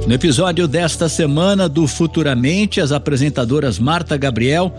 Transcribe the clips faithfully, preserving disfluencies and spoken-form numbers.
No episódio desta semana do Futuramente, as apresentadoras Marta Gabriel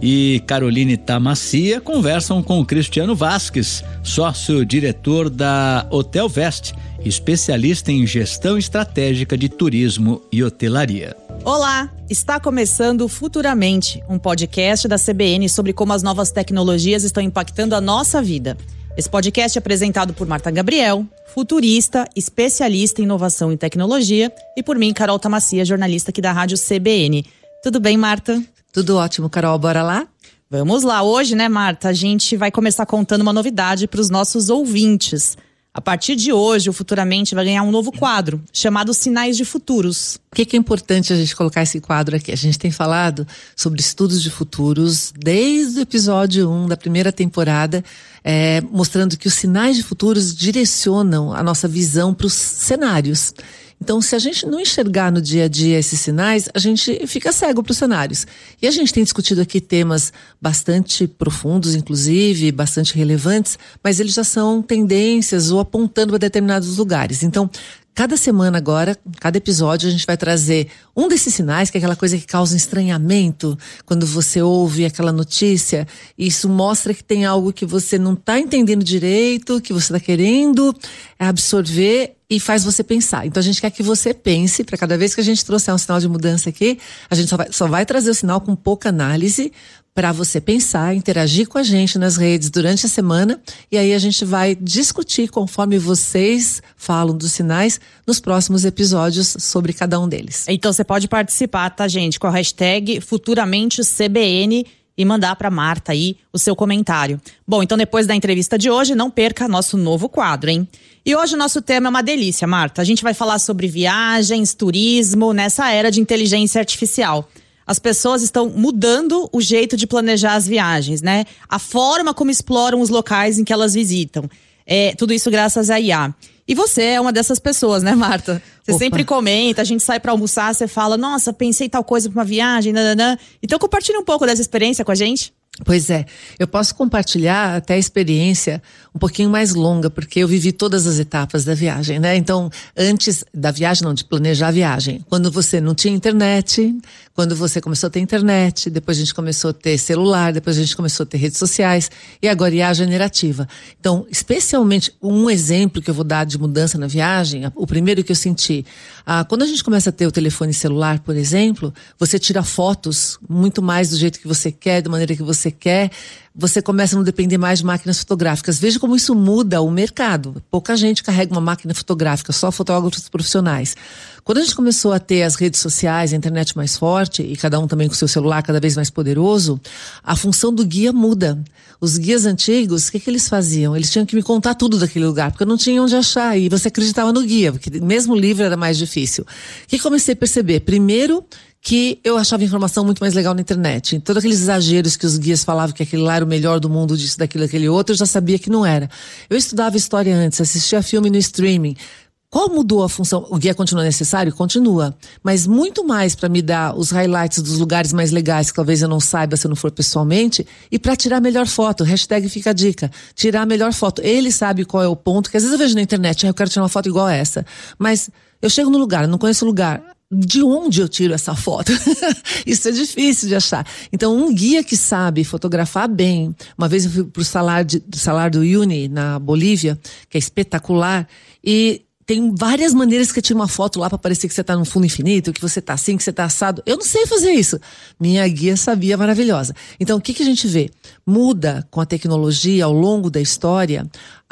e Caroline Tamacia conversam com Cristiano Vasques, sócio-diretor da Hotel Veste, especialista em gestão estratégica de turismo e hotelaria. Olá, está começando Futuramente, um podcast da C B N sobre como as novas tecnologias estão impactando a nossa vida. Esse podcast é apresentado por Marta Gabriel, futurista, especialista em inovação e tecnologia, e por mim, Carol Tamacia, jornalista aqui da Rádio C B N. Tudo bem, Marta? Tudo ótimo, Carol. Bora lá? Vamos lá. Hoje, né, Marta, a gente vai começar contando uma novidade para os nossos ouvintes. A partir de hoje, o Futuramente vai ganhar um novo quadro, chamado Sinais de Futuros. Por que que é importante a gente colocar esse quadro aqui? A gente tem falado sobre estudos de futuros desde o episódio um da primeira temporada, é, mostrando que os sinais de futuros direcionam a nossa visão para os cenários. Então, se a gente não enxergar no dia a dia esses sinais, a gente fica cego para os cenários. E a gente tem discutido aqui temas bastante profundos, inclusive, bastante relevantes, mas eles já são tendências ou apontando para determinados lugares. Então, cada semana agora, cada episódio, a gente vai trazer um desses sinais, que é aquela coisa que causa um estranhamento quando você ouve aquela notícia. Isso mostra que tem algo que você não está entendendo direito, que você está querendo absorver e faz você pensar. Então a gente quer que você pense, para cada vez que a gente trouxer um sinal de mudança aqui, a gente só vai, só vai trazer o sinal com pouca análise, para você pensar, interagir com a gente nas redes durante a semana, e aí a gente vai discutir conforme vocês falam dos sinais nos próximos episódios sobre cada um deles. Então você pode participar, tá, gente? Com a hashtag FuturamenteCBN e mandar para Marta aí o seu comentário. Bom, então depois da entrevista de hoje, não perca nosso novo quadro, hein? E hoje o nosso tema é uma delícia, Marta. A gente vai falar sobre viagens, turismo, nessa era de inteligência artificial. As pessoas estão mudando o jeito de planejar as viagens, né? A forma como exploram os locais em que elas visitam. É, tudo isso graças à I A. E você é uma dessas pessoas, né, Marta? Você Opa. sempre comenta, a gente sai pra almoçar, você fala, nossa, pensei tal coisa pra uma viagem, nananã. Então compartilha um pouco dessa experiência com a gente. Pois é, eu posso compartilhar até a experiência um pouquinho mais longa, porque eu vivi todas as etapas da viagem, né? Então, antes da viagem, não, de planejar a viagem. Quando você não tinha internet, quando você começou a ter internet, depois a gente começou a ter celular, depois a gente começou a ter redes sociais, e agora I A generativa. Então, especialmente, um exemplo que eu vou dar de mudança na viagem, o primeiro que eu senti, ah, quando a gente começa a ter o telefone celular, por exemplo, você tira fotos muito mais do jeito que você quer, da maneira que você quer, você começa a não depender mais de máquinas fotográficas. Veja como isso muda o mercado. Pouca gente carrega uma máquina fotográfica, só fotógrafos profissionais. Quando a gente começou a ter as redes sociais, a internet mais forte, e cada um também com seu celular cada vez mais poderoso, a função do guia muda. Os guias antigos, o que, que eles faziam? Eles tinham que me contar tudo daquele lugar, porque eu não tinha onde achar, e você acreditava no guia, porque mesmo o livro era mais difícil. O que comecei a perceber? Primeiro, que eu achava informação muito mais legal na internet. Todos aqueles exageros que os guias falavam que aquele lá era o melhor do mundo, disso, daquilo, aquele outro, eu já sabia que não era. Eu estudava história antes, assistia filme no streaming. Qual mudou a função? O guia continua necessário? Continua. Mas muito mais para me dar os highlights dos lugares mais legais, que talvez eu não saiba se eu não for pessoalmente, e para tirar a melhor foto. Hashtag fica a dica. Tirar a melhor foto. Ele sabe qual é o ponto, que às vezes eu vejo na internet, ah, eu quero tirar uma foto igual a essa. Mas eu chego no lugar, não conheço o lugar. De onde eu tiro essa foto? Isso é difícil de achar. Então, um guia que sabe fotografar bem. Uma vez eu fui pro salar, de, salar do Uyuni, na Bolívia, que é espetacular, e tem várias maneiras que eu tiro uma foto lá para parecer que você tá num fundo infinito, que você tá assim, que você tá assado. Eu não sei fazer isso. Minha guia sabia, maravilhosa. Então, o que que a gente vê? Muda com a tecnologia ao longo da história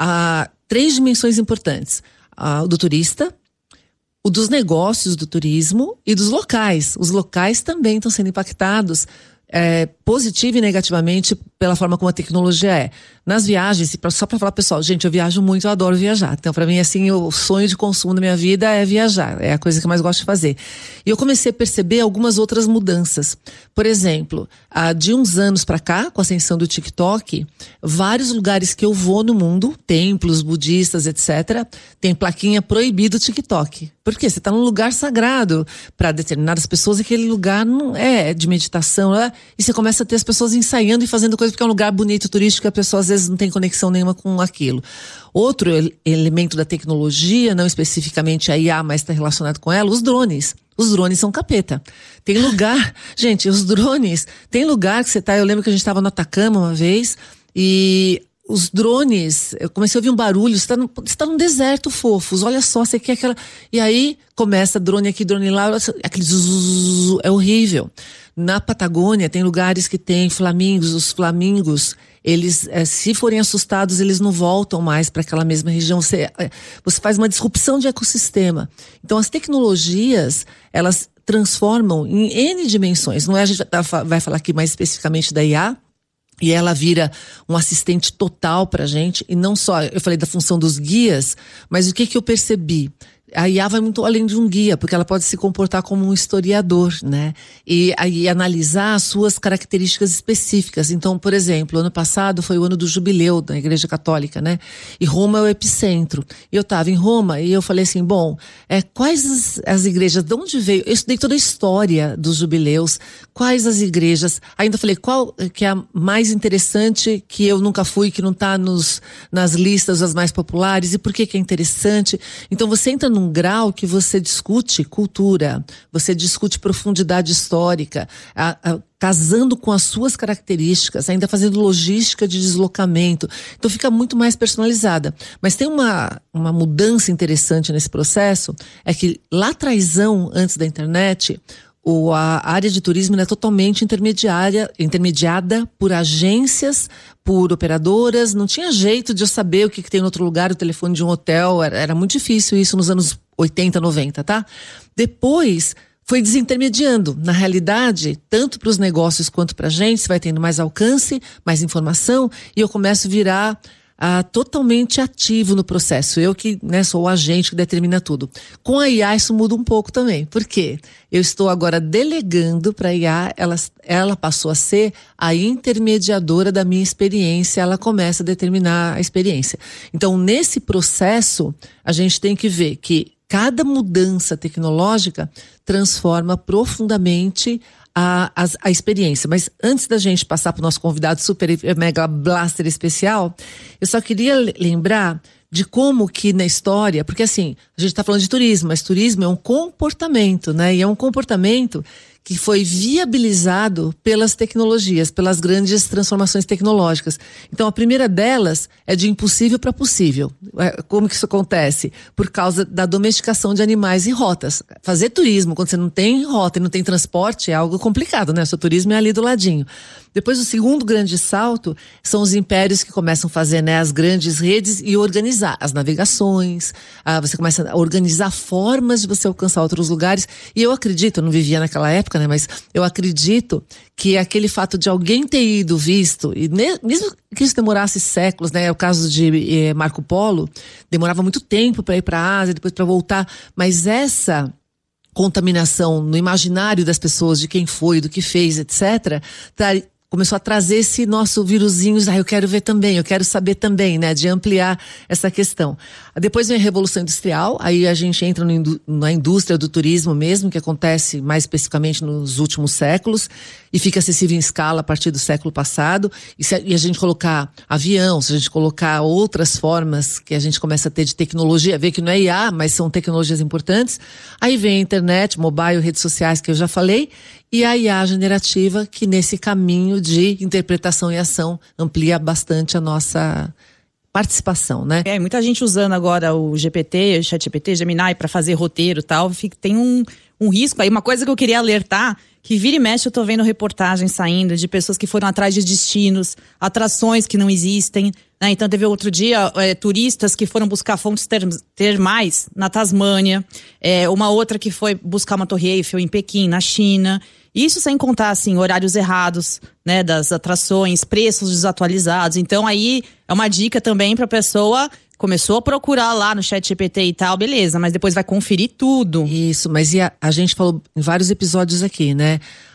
a três dimensões importantes. A do turista, o dos negócios do turismo e dos locais. Os locais também estão sendo impactados é, positivo e negativamente pela forma como a tecnologia é. Nas viagens, só para falar, pessoal, gente, eu viajo muito, eu adoro viajar. Então, para mim, assim, o sonho de consumo da minha vida é viajar. É a coisa que eu mais gosto de fazer. E eu comecei a perceber algumas outras mudanças. Por exemplo, de uns anos para cá, com a ascensão do TikTok, vários lugares que eu vou no mundo, templos budistas, etcétera, tem plaquinha proibido TikTok. Por quê? Você está num lugar sagrado para determinadas pessoas e aquele lugar não é de meditação, né? e você começa a ter as pessoas ensaiando e fazendo coisa, porque é um lugar bonito, turístico, a pessoa às vezes não tem conexão nenhuma com aquilo. Outro elemento da tecnologia, não especificamente a I A, mas está relacionado com ela, os drones. Os drones são capeta. Tem lugar, gente, os drones, tem lugar que você tá, eu lembro que a gente estava no Atacama uma vez, e os drones, eu comecei a ouvir um barulho, você tá, no, você tá num deserto, fofos, olha só, você quer aquela... E aí, começa drone aqui, drone lá, aquele zzzz, é horrível. Na Patagônia, tem lugares que tem flamingos, os flamingos, eles, é, se forem assustados, eles não voltam mais para aquela mesma região. Você, é, você faz uma disrupção de ecossistema. Então, as tecnologias, elas transformam em N dimensões. Não é, a gente vai falar aqui mais especificamente da I A, e ela vira um assistente total pra gente, e não só, eu falei da função dos guias, mas o que que eu percebi? A I A vai muito além de um guia, porque ela pode se comportar como um historiador, né? E aí analisar as suas características específicas. Então, por exemplo, ano passado foi o ano do jubileu da Igreja Católica, né? E Roma é o epicentro. E eu estava em Roma e eu falei assim, bom, é, quais as, as igrejas, de onde veio? Eu estudei toda a história dos jubileus, quais as igrejas, ainda falei, qual que é a mais interessante que eu nunca fui, que não está nos, nas listas das mais populares, e por que que é interessante? Então você entra no um grau que você discute cultura, você discute profundidade histórica, a, a, casando com as suas características, ainda fazendo logística de deslocamento. Então fica muito mais personalizada. Mas tem uma, uma mudança interessante nesse processo, é que lá atrásão, antes da internet, O, a área de turismo é totalmente intermediária, intermediada por agências, por operadoras. Não tinha jeito de eu saber o que, que tem em outro lugar, o telefone de um hotel. Era, era muito difícil isso nos anos oitenta, noventa, tá? Depois foi desintermediando. Na realidade, tanto para os negócios quanto para a gente, você vai tendo mais alcance, mais informação, e eu começo a virar Ah, totalmente ativo no processo. Eu que, né, sou o agente que determina tudo. Com a I A isso muda um pouco também. Por quê? Eu estou agora delegando para a I A, ela, ela passou a ser a intermediadora da minha experiência, ela começa a determinar a experiência. Então, nesse processo, a gente tem que ver que cada mudança tecnológica transforma profundamente A, a, a experiência. Mas antes da gente passar para o nosso convidado super mega blaster especial, eu só queria lembrar de como que na história, porque assim, a gente está falando de turismo, mas turismo é um comportamento, né? E é um comportamento que foi viabilizado pelas tecnologias, pelas grandes transformações tecnológicas. Então, a primeira delas é de impossível para possível. Como que isso acontece? Por causa da domesticação de animais e rotas. Fazer turismo, quando você não tem rota e não tem transporte, é algo complicado, né? O seu turismo é ali do ladinho. Depois, o segundo grande salto são os impérios que começam a fazer, né, as grandes redes e organizar as navegações. Ah, você começa a organizar formas de você alcançar outros lugares. E eu acredito, eu não vivia naquela época, né, mas eu acredito que aquele fato de alguém ter ido visto, e mesmo que isso demorasse séculos, né, é o caso de eh, Marco Polo, demorava muito tempo para ir para a Ásia, depois para voltar, mas essa contaminação no imaginário das pessoas, de quem foi, do que fez, etcétera, tá, começou a trazer esse nosso vírusinho, ah, eu quero ver também, eu quero saber também, né, de ampliar essa questão. Depois vem a Revolução Industrial, aí a gente entra no, na indústria do turismo mesmo, que acontece mais especificamente nos últimos séculos, e fica acessível em escala a partir do século passado, e, se, e a gente colocar avião, se a gente colocar outras formas que a gente começa a ter de tecnologia, ver que não é I A, mas são tecnologias importantes, aí vem a internet, mobile, redes sociais, que eu já falei, e a I A generativa, que nesse caminho de interpretação e ação amplia bastante a nossa participação, né? É, muita gente usando agora o G P T, o ChatGPT, Gemini para fazer roteiro e tal, tem um, um risco aí. Uma coisa que eu queria alertar, que vira e mexe eu tô vendo reportagens saindo de pessoas que foram atrás de destinos, atrações que não existem, né? Então teve outro dia é, turistas que foram buscar fontes termais na Tasmânia, é, uma outra que foi buscar uma Torre Eiffel em Pequim, na China. Isso sem contar, assim, horários errados, né, das atrações, preços desatualizados. Então aí é uma dica também pra pessoa, começou a procurar lá no ChatGPT e tal, beleza, mas depois vai conferir tudo. Isso, mas e a, a gente falou em vários episódios aqui, né?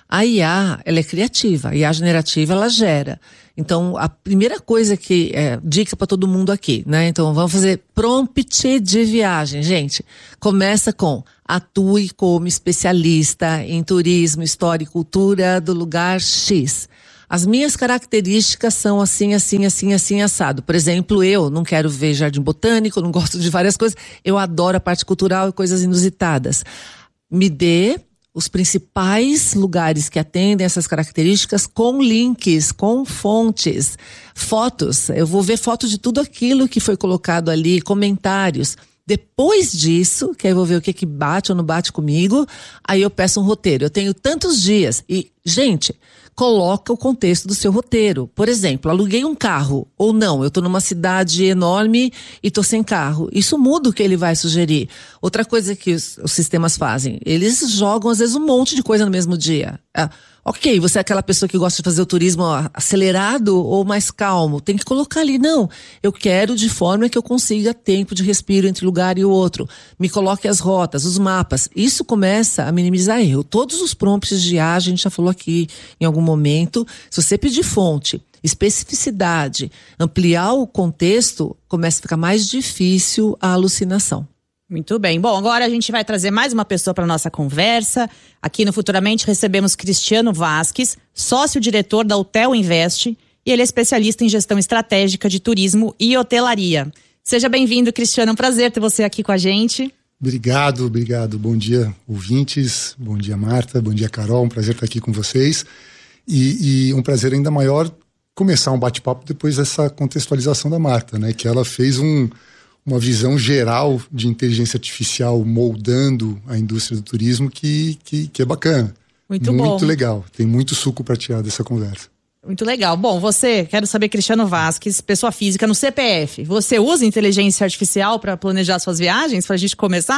A I A, ela é criativa, a I A generativa, ela gera. Então, a primeira coisa que é dica para todo mundo aqui, né? Então, vamos fazer prompt de viagem, gente. Começa com: atue como especialista em turismo, história e cultura do lugar X. As minhas características são assim, assim, assim, assim, assado. Por exemplo, eu não quero ver jardim botânico, não gosto de várias coisas. Eu adoro a parte cultural e coisas inusitadas. Me dê os principais lugares que atendem essas características com links, com fontes, fotos. Eu vou ver fotos de tudo aquilo que foi colocado ali, comentários. Depois disso, que aí eu vou ver o que que bate ou não bate comigo, aí eu peço um roteiro. Eu tenho tantos dias e, gente, coloca o contexto do seu roteiro. Por exemplo, aluguei um carro ou não, eu estou numa cidade enorme e estou sem carro. Isso muda o que ele vai sugerir. Outra coisa que os, os sistemas fazem, eles jogam às vezes um monte de coisa no mesmo dia. É, ok, você é aquela pessoa que gosta de fazer o turismo acelerado ou mais calmo. Tem que colocar ali, não, eu quero de forma que eu consiga tempo de respiro entre um lugar e o outro. Me coloque as rotas, os mapas. Isso começa a minimizar erro. Todos os prompts de I A, a gente já falou aqui em algum momento. Se você pedir fonte, especificidade, ampliar o contexto, começa a ficar mais difícil a alucinação. Muito bem. Bom, agora a gente vai trazer mais uma pessoa para nossa conversa. Aqui no Futuramente recebemos Cristiano Vasques, sócio-diretor da Hotel Invest, e ele é especialista em gestão estratégica de turismo e hotelaria. Seja bem-vindo, Cristiano. É um prazer ter você aqui com a gente. Obrigado, obrigado. Bom dia, ouvintes. Bom dia, Marta. Bom dia, Carol. Um prazer estar aqui com vocês. E, e um prazer ainda maior começar um bate-papo depois dessa contextualização da Marta, né? Que ela fez um... uma visão geral de inteligência artificial moldando a indústria do turismo que, que, que é bacana. Muito bom. Muito legal. Tem muito suco para tirar dessa conversa. Muito legal. Bom, você, quero saber, Cristiano Vasques, pessoa física no C P F. Você usa inteligência artificial para planejar suas viagens, para a gente começar?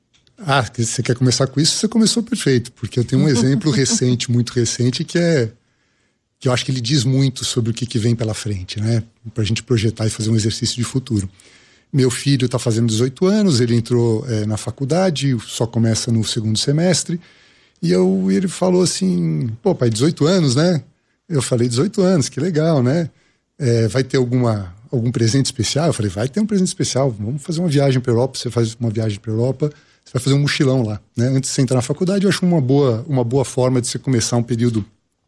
Ah, você quer começar com isso? Você começou perfeito, porque eu tenho um exemplo recente, muito recente, que é que eu acho que ele diz muito sobre o que, que vem pela frente, né? Para a gente projetar e fazer um exercício de futuro. Meu filho está fazendo dezoito anos, ele entrou é, na faculdade, só começa no segundo semestre, e eu, ele falou assim, pô pai, dezoito anos, né? Eu falei, dezoito anos, que legal, né? É, vai ter alguma, algum presente especial? Eu falei, vai ter um presente especial, vamos fazer uma viagem para a Europa, você faz uma viagem para a Europa, você vai fazer um mochilão lá, né? Antes de você entrar na faculdade, eu acho uma boa, uma boa forma de você começar um período,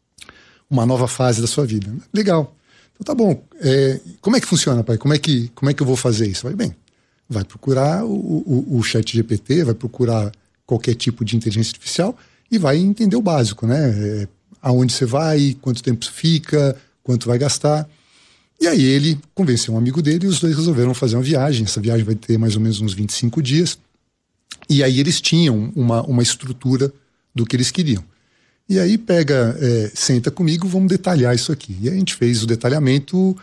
uma nova fase da sua vida. Legal. Então tá bom, é, como é que funciona, pai? Como é que, como é que eu vou fazer isso? Vai bem, vai procurar o, o, o chat G P T, vai procurar qualquer tipo de inteligência artificial e vai entender o básico, né? É, aonde você vai, quanto tempo fica, quanto vai gastar. E aí ele convenceu um amigo dele e os dois resolveram fazer uma viagem. Essa viagem vai ter mais ou menos uns vinte e cinco dias. E aí eles tinham uma, uma estrutura do que eles queriam. E aí pega, é, senta comigo, vamos detalhar isso aqui. E a gente fez o detalhamento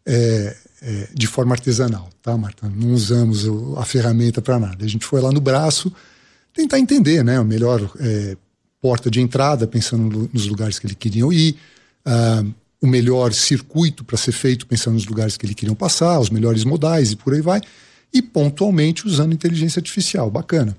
é, é, de forma artesanal, tá, Marta? Não usamos o, a ferramenta para nada. A gente foi lá no braço tentar entender, né, a melhor é, porta de entrada, pensando no, nos lugares que eles queriam ir, uh, o melhor circuito para ser feito, pensando nos lugares que eles queriam passar, os melhores modais e por aí vai, e pontualmente usando inteligência artificial. Bacana.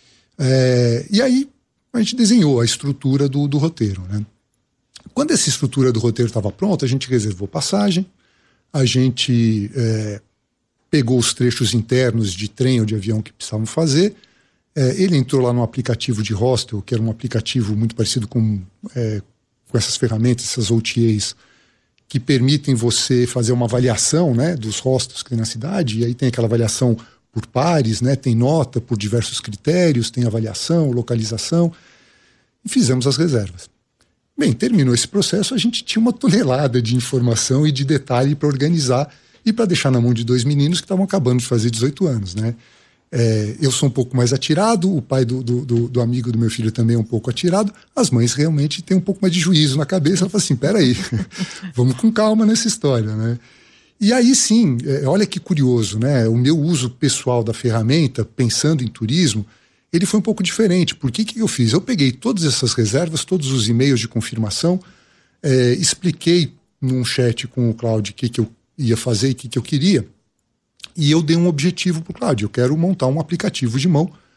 É, e aí a gente desenhou a estrutura do, do roteiro, né? Quando essa estrutura do roteiro estava pronta, a gente reservou passagem, a gente é, pegou os trechos internos de trem ou de avião que precisavam fazer, é, ele entrou lá no aplicativo de hostel, que era um aplicativo muito parecido com, é, com essas ferramentas, essas O T As, que permitem você fazer uma avaliação, né, dos hostels que tem na cidade, e aí tem aquela avaliação por pares, né? Tem nota por diversos critérios, tem avaliação, localização, e fizemos as reservas. Bem, terminou esse processo, a gente tinha uma tonelada de informação e de detalhe para organizar e para deixar na mão de dois meninos que estavam acabando de fazer dezoito anos, né? É, eu sou um pouco mais atirado, o pai do, do, do, do amigo do meu filho também é um pouco atirado, as mães realmente têm um pouco mais de juízo na cabeça, ela fala assim, peraí, vamos com calma nessa história, né? E aí sim, é, olha que curioso, né? O meu uso pessoal da ferramenta, pensando em turismo, ele foi um pouco diferente. Por que que eu fiz? Eu peguei todas essas reservas, todos os e-mails de confirmação, é, expliquei num chat com o Cláudio o que que eu ia fazer e o que que eu queria, e eu dei um objetivo para o Cláudio. Eu quero montar um aplicativo de mão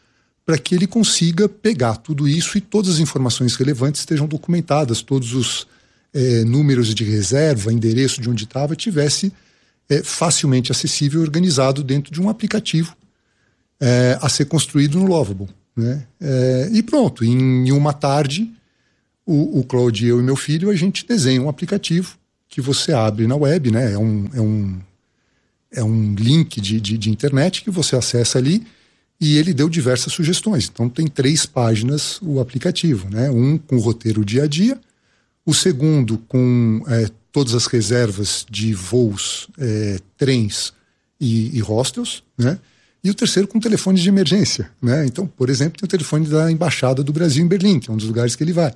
para que ele consiga pegar tudo isso e todas as informações relevantes estejam documentadas, todos os é, números de reserva, endereço de onde estava, tivesse é, facilmente acessível e organizado dentro de um aplicativo é, a ser construído no Lovable, né? É, e pronto, em, em uma tarde, o, o Claude, eu e meu filho, a gente desenha um aplicativo que você abre na web, né? É um, é um, é um link de, de, de internet que você acessa ali. E ele deu diversas sugestões. Então tem três páginas o aplicativo, né? Um com o roteiro dia a dia, o segundo com é, todas as reservas de voos, é, trens e, e hostels, né? E o terceiro com telefones de emergência, né? Então, por exemplo, tem o telefone da Embaixada do Brasil em Berlim, que é um dos lugares que ele vai.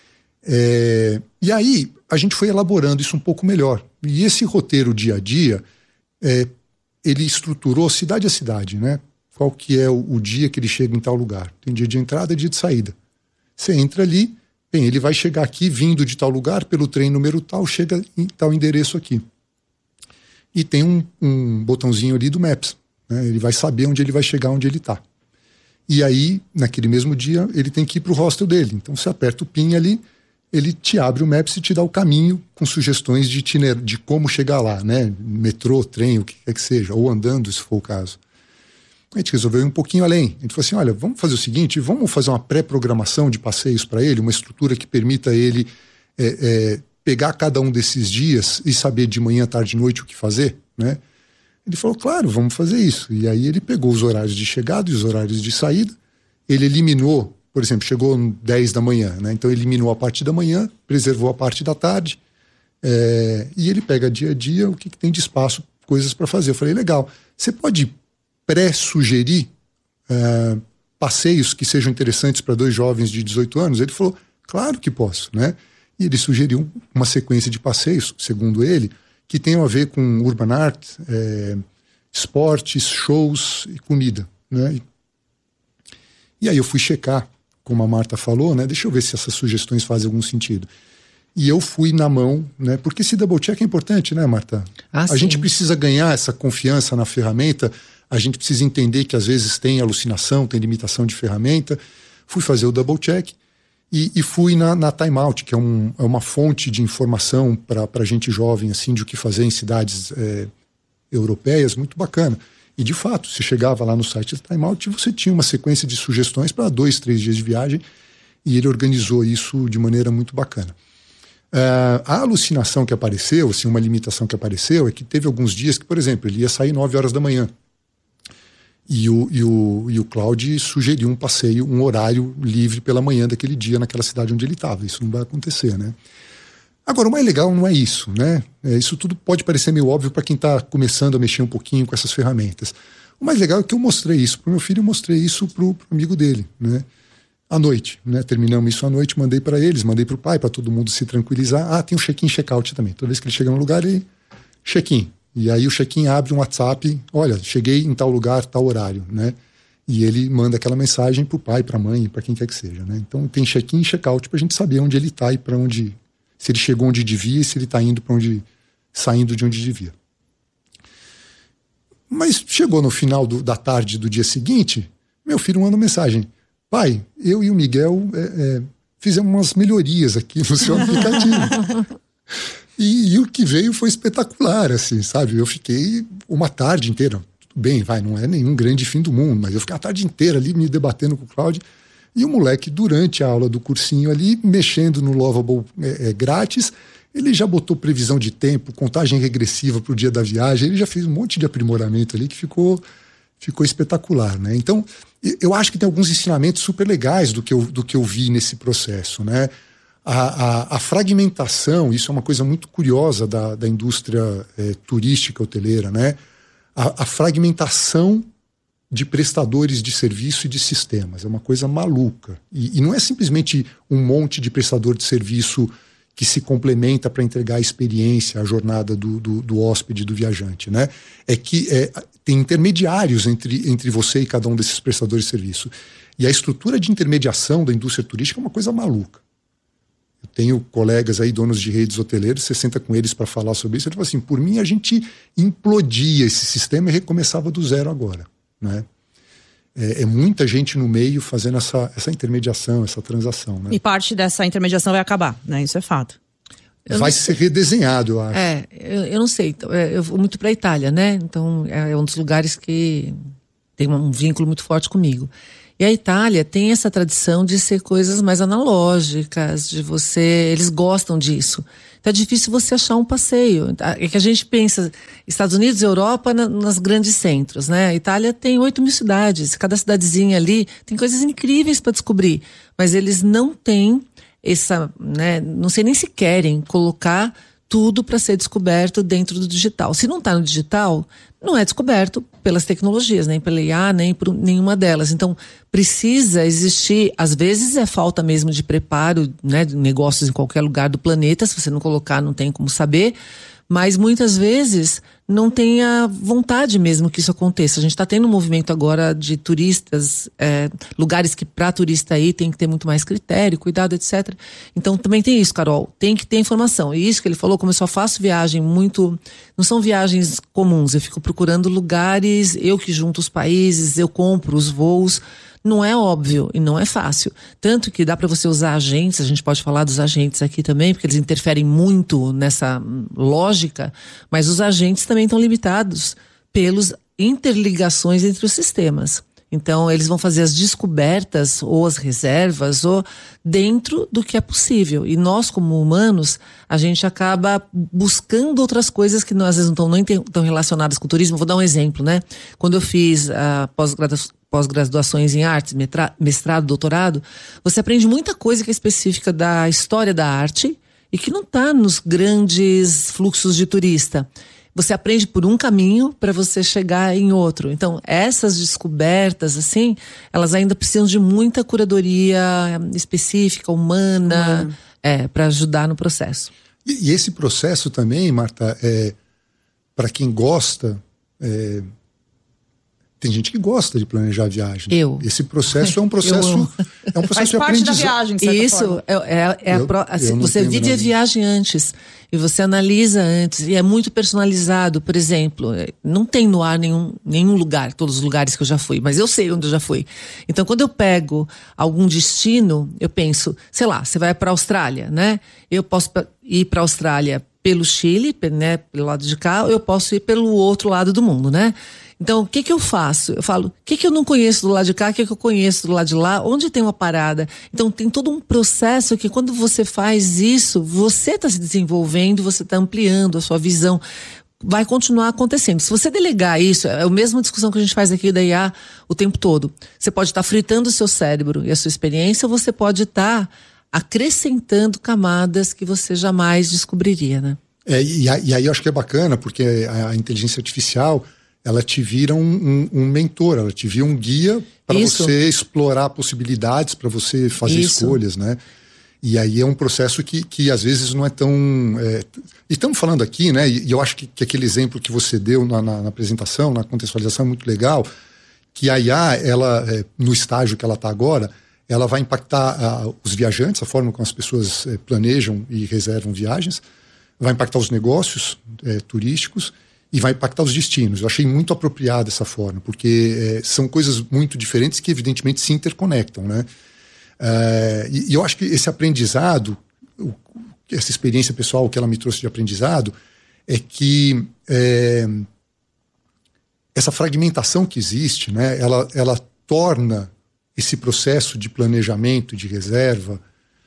É, e aí a gente foi elaborando isso um pouco melhor. E esse roteiro dia a dia, é, ele estruturou cidade a cidade, né? Qual que é o, o dia que ele chega em tal lugar. Tem dia de entrada e dia de saída. Você entra ali, bem, ele vai chegar aqui vindo de tal lugar, pelo trem número tal, chega em tal endereço aqui. E tem um, um botãozinho ali do Maps, né? Ele vai saber onde ele vai chegar, onde ele está. E aí, naquele mesmo dia, ele tem que ir para o hostel dele. Então você aperta o PIN ali, ele te abre o Maps e te dá o caminho com sugestões de, itiner- de como chegar lá, né? Metrô, trem, o que quer que seja, ou andando, se for o caso. A gente resolveu ir um pouquinho além. A gente falou assim, olha, vamos fazer o seguinte, vamos fazer uma pré-programação de passeios para ele, uma estrutura que permita ele é, é, pegar cada um desses dias e saber de manhã, tarde e noite o que fazer, né? Ele falou, claro, vamos fazer isso. E aí ele pegou os horários de chegada e os horários de saída, ele eliminou, por exemplo, chegou dez da manhã, né? Então eliminou a parte da manhã, preservou a parte da tarde, é, e ele pega dia a dia o que, que tem de espaço, coisas para fazer. Eu falei, legal, você pode pré-sugerir uh, passeios que sejam interessantes para dois jovens de dezoito anos? Ele falou, claro que posso, né? E ele sugeriu uma sequência de passeios, segundo ele, que tenham a ver com urban art, é, esportes, shows e comida, né? E, e aí eu fui checar, como a Marta falou, né? Deixa eu ver se essas sugestões fazem algum sentido. E eu fui na mão, né? Porque esse double check é importante, né, Marta? Ah, a sim. gente precisa ganhar essa confiança na ferramenta. A gente precisa entender que às vezes tem alucinação, tem limitação de ferramenta. Fui fazer o double check e, e fui na, na Timeout, que é, um, é uma fonte de informação para gente jovem, assim, de o que fazer em cidades é, europeias, muito bacana. E de fato, você chegava lá no site da Timeout e você tinha uma sequência de sugestões para dois, três dias de viagem, e ele organizou isso de maneira muito bacana. Uh, a alucinação que apareceu, assim, uma limitação que apareceu, é que teve alguns dias que, por exemplo, ele ia sair nove horas da manhã. E o, e, o, e o Claude sugeriu um passeio, um horário livre pela manhã daquele dia naquela cidade onde ele estava. Isso não vai acontecer, né? Agora, o mais legal não é isso, né? É, isso tudo pode parecer meio óbvio para quem está começando a mexer um pouquinho com essas ferramentas. O mais legal é que eu mostrei isso para o meu filho, eu mostrei isso para o amigo dele, né? À noite, né? Terminamos isso à noite, mandei para eles, mandei para o pai, para todo mundo se tranquilizar. Ah, tem um check-in, check-out também. Toda vez que ele chega no lugar, ele check-in. E aí o check-in abre um WhatsApp, olha, cheguei em tal lugar, tal horário, né? E ele manda aquela mensagem pro pai, pra mãe, para quem quer que seja, né? Então tem check-in e check-out pra gente saber onde ele tá e para onde, se ele chegou onde devia e se ele tá indo para onde, saindo de onde devia. Mas chegou no final do, da tarde do dia seguinte, meu filho manda mensagem, pai, eu e o Miguel é, é, fizemos umas melhorias aqui no seu aplicativo. E, e o que veio foi espetacular, assim, sabe? Eu fiquei uma tarde inteira, tudo bem, vai, não é nenhum grande fim do mundo, mas eu fiquei a tarde inteira ali me debatendo com o Claudio, e o moleque, durante a aula do cursinho ali, mexendo no Lovable é, é, grátis, ele já botou previsão de tempo, contagem regressiva para o dia da viagem, ele já fez um monte de aprimoramento ali que ficou, ficou espetacular, né? Então, eu acho que tem alguns ensinamentos super legais do que eu, do que eu vi nesse processo, né? A, a, a fragmentação, isso é uma coisa muito curiosa da, da indústria é, turística hoteleira, né? A, a fragmentação de prestadores de serviço e de sistemas é uma coisa maluca. E, e não é simplesmente um monte de prestador de serviço que se complementa para entregar a experiência, a jornada do, do, do hóspede, do viajante, né? É que é, tem intermediários entre, entre você e cada um desses prestadores de serviço. E a estrutura de intermediação da indústria turística é uma coisa maluca. Eu tenho colegas aí, donos de redes hoteleiras, você senta com eles para falar sobre isso, ele fala assim, por mim a gente implodia esse sistema e recomeçava do zero agora, né? é, é muita gente no meio fazendo essa, essa intermediação, essa transação, né? E parte dessa intermediação vai acabar, né? Isso é fato. Eu vai não ser redesenhado, eu acho. É, eu, eu não sei. Eu vou muito para a Itália, né? Então é um dos lugares que tem um vínculo muito forte comigo. E a Itália tem essa tradição de ser coisas mais analógicas, de você... Eles gostam disso. Então é difícil você achar um passeio. É que a gente pensa Estados Unidos e Europa na, nas grandes centros, né? A Itália tem oito mil cidades. Cada cidadezinha ali tem coisas incríveis para descobrir. Mas eles não têm essa... né? Não sei nem se querem colocar tudo para ser descoberto dentro do digital. Se não está no digital, não é descoberto pelas tecnologias, nem pela I A, nem por nenhuma delas. Então, precisa existir, às vezes é falta mesmo de preparo, né, de negócios em qualquer lugar do planeta, se você não colocar não tem como saber, mas muitas vezes não tem a vontade mesmo que isso aconteça. A gente está tendo um movimento agora de turistas, é, lugares que para turista aí tem que ter muito mais critério, cuidado, etcétera. Então também tem isso, Carol, tem que ter informação. E isso que ele falou, como eu só faço viagem muito... Não são viagens comuns, eu fico procurando lugares, eu que junto os países, eu compro os voos. Não é óbvio e não é fácil. Tanto que dá para você usar agentes, a gente pode falar dos agentes aqui também, porque eles interferem muito nessa lógica, mas os agentes também estão limitados pelas interligações entre os sistemas. Então, eles vão fazer as descobertas ou as reservas ou dentro do que é possível. E nós, como humanos, a gente acaba buscando outras coisas que não, às vezes não estão tão relacionadas com o turismo. Vou dar um exemplo, né? Quando eu fiz a pós-graduação, pós-graduações em artes, mestrado, doutorado, você aprende muita coisa que é específica da história da arte e que não está nos grandes fluxos de turista. Você aprende por um caminho para você chegar em outro. Então, essas descobertas, assim, elas ainda precisam de muita curadoria específica, humana, hum. é, para ajudar no processo. E, e esse processo também, Marta, é, para quem gosta... É, tem gente que gosta de planejar a viagem. Eu. Esse processo é um processo, é um processo Faz de parte aprendizado. da viagem, de certa Isso forma. é, é, é eu, a pro, assim, eu você vive a viagem antes e você analisa antes e é muito personalizado. Por exemplo, não tem no ar nenhum, nenhum lugar, todos os lugares que eu já fui, mas eu sei onde eu já fui. Então, quando eu pego algum destino, eu penso, sei lá, você vai para a Austrália, né? Eu posso ir para a Austrália pelo Chile, né, pelo lado de cá, ou eu posso ir pelo outro lado do mundo, né? Então, o que que eu faço? Eu falo, o que que eu não conheço do lado de cá, o que que eu conheço do lado de lá, onde tem uma parada? Então, tem todo um processo que quando você faz isso, você está se desenvolvendo, você está ampliando a sua visão. Vai continuar acontecendo. Se você delegar isso, é a mesma discussão que a gente faz aqui da I A o tempo todo. Você pode estar tá fritando o seu cérebro e a sua experiência, ou você pode estar tá acrescentando camadas que você jamais descobriria, né? É, e, e aí eu acho que é bacana, porque a, a inteligência artificial... ela te vira um, um, um mentor, ela te vira um guia para você explorar possibilidades, para você fazer Isso. escolhas, né? E aí é um processo que, que às vezes não é tão... É, e estamos falando aqui, né? E, e eu acho que, que aquele exemplo que você deu na, na, na apresentação, na contextualização é muito legal, que a I A, ela, é, no estágio que ela está agora, ela vai impactar a, os viajantes, a forma como as pessoas é, planejam e reservam viagens, vai impactar os negócios é, turísticos, e vai impactar os destinos. Eu achei muito apropriado essa forma, porque é, são coisas muito diferentes que evidentemente se interconectam, né? É, e, e eu acho que esse aprendizado, o, essa experiência pessoal que ela me trouxe de aprendizado, é que é, essa fragmentação que existe, né, ela, ela torna esse processo de planejamento, de reserva,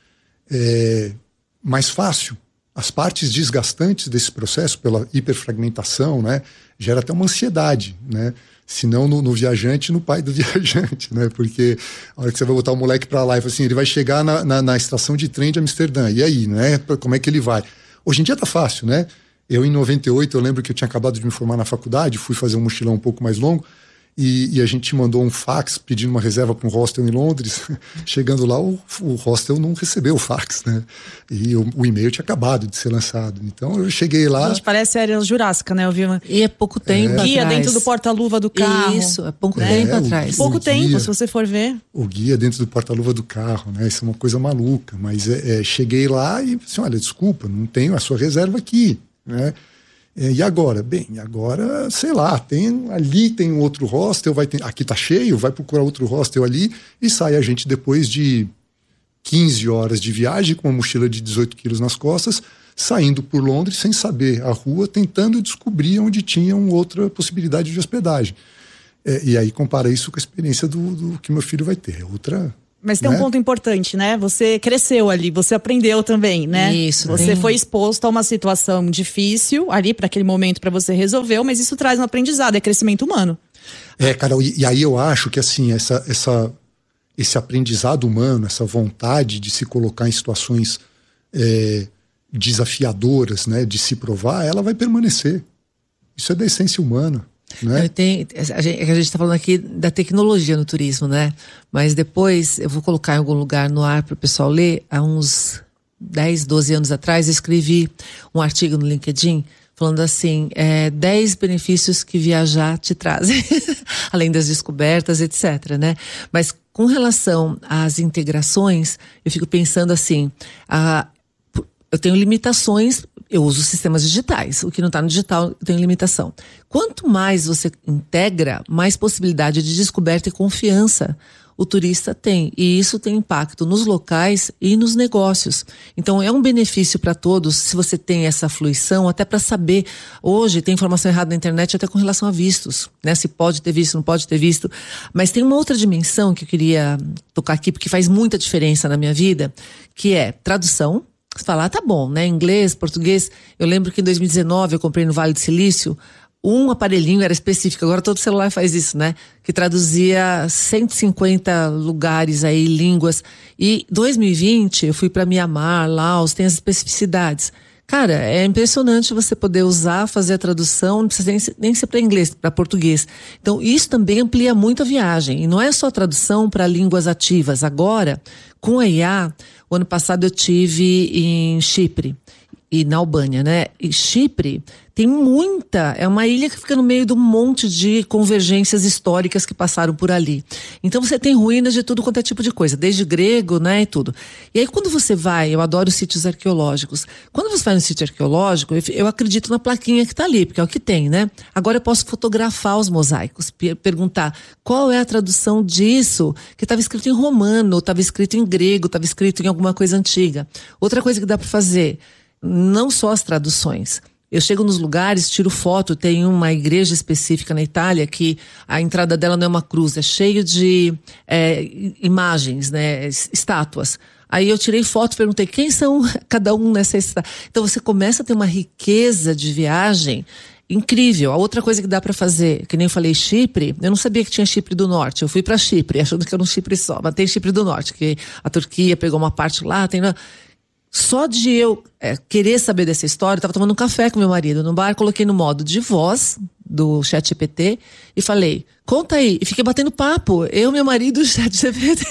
é, mais fácil. As partes desgastantes desse processo, pela hiperfragmentação, né, gera até uma ansiedade, né? Se não no, no viajante, no pai do viajante, né? Porque a hora que você vai botar o moleque para lá e fala assim, ele vai chegar na, na, na estação de trem de Amsterdã, e aí, né? Como é que ele vai? Hoje em dia tá fácil, né? Eu, em noventa e oito, eu lembro que eu tinha acabado de me formar na faculdade, fui fazer um mochilão um pouco mais longo, E, e a gente mandou um fax pedindo uma reserva para um hostel em Londres. Chegando lá, o, o hostel não recebeu o fax, né? E o, o e-mail tinha acabado de ser lançado. Então eu cheguei lá... A gente parece a Era Jurássica, né? Eu vi uma... E é pouco tempo é. Guia atrás. dentro do porta-luva do carro. Isso, é pouco né? tempo é, atrás. O, pouco o tempo, guia, se você for ver. O guia dentro do porta-luva do carro, né? Isso é uma coisa maluca. Mas é, é, cheguei lá e assim, olha, desculpa, não tenho a sua reserva aqui, né? É, e agora? Bem, agora, sei lá, tem, ali tem um outro hostel, vai ter, aqui tá cheio, vai procurar outro hostel ali, e sai a gente depois de quinze horas de viagem, com uma mochila de dezoito quilos nas costas, saindo por Londres sem saber a rua, tentando descobrir onde tinha uma outra possibilidade de hospedagem. É, e aí compara isso com a experiência do, do que meu filho vai ter. Outra... Mas tem né? um ponto importante, né? Você cresceu ali, você aprendeu também, né? Isso. Você tem... foi exposto a uma situação difícil ali para aquele momento para você resolver, mas isso traz um aprendizado, é crescimento humano. É, Carol, e, e aí eu acho que assim, essa, essa, esse aprendizado humano, essa vontade de se colocar em situações é, desafiadoras, né, de se provar, ela vai permanecer. Isso é da essência humana. Né? Tem, a gente está falando aqui da tecnologia no turismo, né? Mas depois eu vou colocar em algum lugar no ar para o pessoal ler. Há uns dez, doze anos atrás eu escrevi um artigo no LinkedIn falando assim, é, dez benefícios que viajar te trazem, além das descobertas, etcétera, né? Mas com relação às integrações, eu fico pensando assim, a, eu tenho limitações. Eu uso sistemas digitais. O que não está no digital tem limitação. Quanto mais você integra, mais possibilidade de descoberta e confiança o turista tem. E isso tem impacto nos locais e nos negócios. Então é um benefício para todos se você tem essa fluição, até para saber. Hoje tem informação errada na internet até com relação a vistos, né? Se pode ter visto, não pode ter visto. Mas tem uma outra dimensão que eu queria tocar aqui, porque faz muita diferença na minha vida, que é tradução. Você fala, ah, tá bom, né? Inglês, português. Eu lembro que em dois mil e dezenove eu comprei no Vale do Silício um aparelhinho, era específico, agora todo celular faz isso, né? Que traduzia cento e cinquenta lugares aí, línguas. E em dois mil e vinte eu fui para Mianmar, Laos, tem as especificidades. Cara, é impressionante você poder usar, fazer a tradução, não precisa nem, nem ser para inglês, para português. Então, isso também amplia muito a viagem. E não é só tradução para línguas ativas. Agora, com a I A, o ano passado eu tive em Chipre e na Albânia, né? E Chipre tem muita, é uma ilha que fica no meio de um monte de convergências históricas que passaram por ali. Então você tem ruínas de tudo quanto é tipo de coisa, desde grego, né, e tudo. E aí quando você vai, eu adoro sítios arqueológicos, quando você vai no sítio arqueológico, eu, eu acredito na plaquinha que tá ali, porque é o que tem, né? Agora eu posso fotografar os mosaicos, per- perguntar qual é a tradução disso, que estava escrito em romano, estava escrito em grego, estava escrito em alguma coisa antiga. Outra coisa que dá para fazer, não só as traduções. Eu chego nos lugares, tiro foto, tem uma igreja específica na Itália que a entrada dela não é uma cruz, é cheio de é, imagens, né, estátuas. Aí eu tirei foto, perguntei quem são cada um nessa estátua. Então você começa a ter uma riqueza de viagem incrível. A outra coisa que dá para fazer, que nem eu falei, Chipre, eu não sabia que tinha Chipre do Norte. Eu fui para Chipre, achando que era um Chipre só, mas tem Chipre do Norte, que a Turquia pegou uma parte lá, tem... Só de eu é, querer saber dessa história, eu estava tomando um café com meu marido no bar, coloquei no modo de voz do chat G P T e falei, conta aí. E fiquei batendo papo, eu, meu marido e o chat G P T.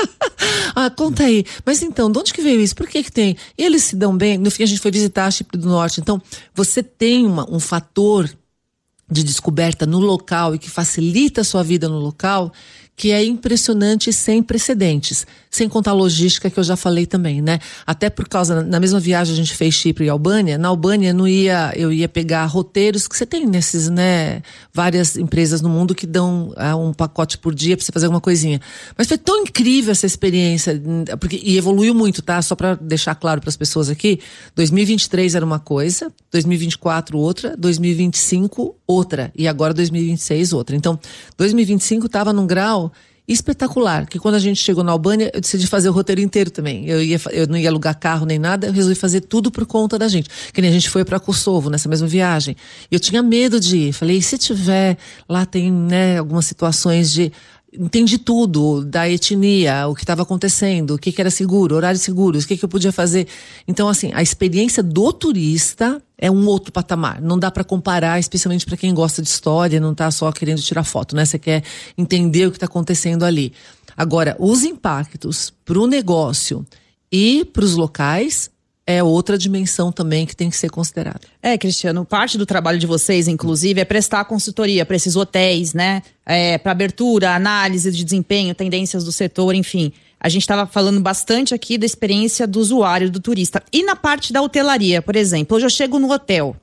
Ah, conta aí. Mas então, de onde que veio isso? Por que que tem? E eles se dão bem? No fim a gente foi visitar a Chipre do Norte. Então, você tem uma, um fator de descoberta no local e que facilita a sua vida no local, que é impressionante e sem precedentes. Sem contar a logística que eu já falei também, né? Até por causa, na mesma viagem a gente fez Chipre e Albânia, na Albânia não ia, eu ia pegar roteiros que você tem nesses, né? Várias empresas no mundo que dão uh, um pacote por dia pra você fazer alguma coisinha. Mas foi tão incrível essa experiência, porque, e evoluiu muito, tá? Só pra deixar claro pras pessoas aqui, dois mil e vinte e três era uma coisa, dois mil e vinte e quatro outra, dois mil e vinte e cinco outra, e agora dois mil e vinte e seis outra. Então, dois mil e vinte e cinco tava num grau espetacular, que quando a gente chegou na Albânia, eu decidi fazer o roteiro inteiro também. Eu, ia, eu não ia alugar carro nem nada, eu resolvi fazer tudo por conta da gente. Que nem a gente foi para Kosovo, nessa mesma viagem. Eu tinha medo de ir. Falei, e se tiver, lá tem, né, algumas situações de... Entendi tudo, da etnia, o que estava acontecendo, o que, que era seguro, horários seguros, o que, que eu podia fazer. Então, assim, a experiência do turista é um outro patamar. Não dá para comparar, especialmente para quem gosta de história, não tá só querendo tirar foto, né? Você quer entender o que está acontecendo ali. Agora, os impactos para o negócio e para os locais é outra dimensão também que tem que ser considerada. É, Cristiano, parte do trabalho de vocês, inclusive, é prestar consultoria para esses hotéis, né? É, para abertura, análise de desempenho, tendências do setor, enfim. A gente estava falando bastante aqui da experiência do usuário, do turista. E na parte da hotelaria, por exemplo, hoje eu chego no hotel.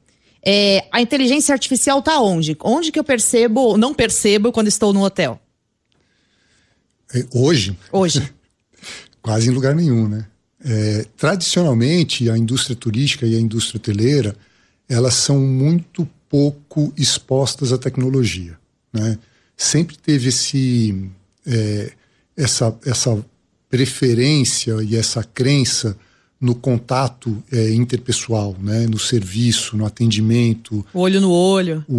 É, a inteligência artificial tá onde? Onde que eu percebo, não percebo quando estou no hotel? É, hoje? Hoje. Quase em lugar nenhum, né? É, tradicionalmente, a indústria turística e a indústria hoteleira, elas são muito pouco expostas à tecnologia, né? Sempre teve esse, é, essa, essa preferência e essa crença no contato é, interpessoal, né? No serviço, no atendimento. Olho no olho.